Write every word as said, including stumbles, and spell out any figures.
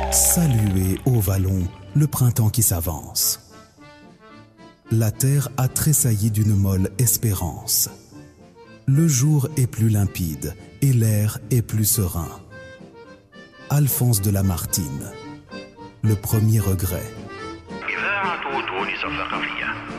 Saluez ô vallon le printemps qui s'avance. La terre a tressailli d'une molle espérance. Le jour est plus limpide et l'air est plus serein. Alphonse de Lamartine, le premier regret.